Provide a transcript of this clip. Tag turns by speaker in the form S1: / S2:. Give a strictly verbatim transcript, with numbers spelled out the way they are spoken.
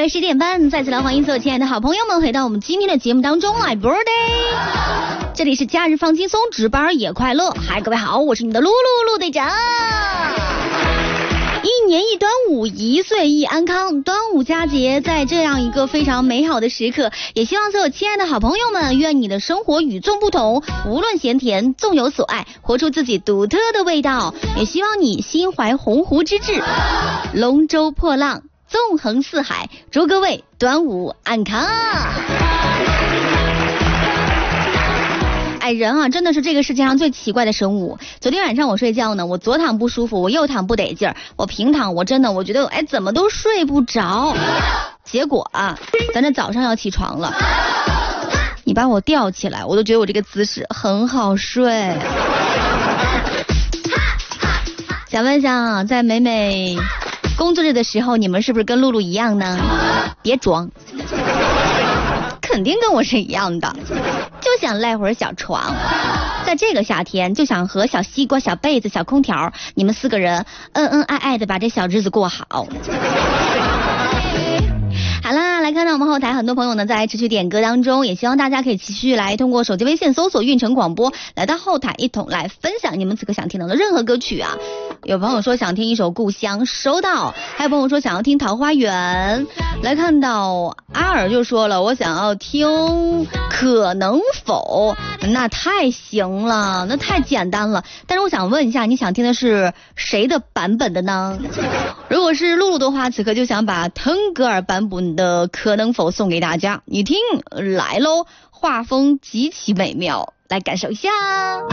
S1: 的十点半，再次来欢迎所有亲爱的好朋友们回到我们今天的节目当中来 birthday。这里是假日放轻松，值班也快乐。嗨，各位好，我是你的露露陆队长。一年一端午，一岁一安康。端午佳节在这样一个非常美好的时刻，也希望所有亲爱的好朋友们，愿你的生活与众不同，无论咸甜，纵有所爱，活出自己独特的味道。也希望你心怀鸿鹄之志，龙舟破浪，纵横四海。祝各位端午安康。哎，人啊，真的是这个世界上最奇怪的生物。昨天晚上我睡觉呢，我左躺不舒服，我右躺不得劲儿，我平躺，我真的我觉得哎怎么都睡不着。结果啊，咱这早上要起床了，你把我吊起来，我都觉得我这个姿势很好睡。想问一下，在美美工作日的时候，你们是不是跟露露一样呢？别装，肯定跟我是一样的。就想赖会儿小床，在这个夏天就想和小西瓜、小被子、小空调，你们四个人恩恩爱爱的把这小日子过好。好啦，来看到我们后台很多朋友呢在持续点歌当中，也希望大家可以持续来通过手机微信搜索运城广播，来到后台一同来分享你们此刻想听到的任何歌曲啊。有朋友说想听一首故乡，收到。还有朋友说想要听桃花源，来看到阿尔就说了，我想要听可能否，那太行了，那太简单了。但是我想问一下，你想听的是谁的版本的呢？如果是露露的话，此刻就想把腾格尔版本的可能否送给大家，你听来喽，画风极其美妙，来感受一下。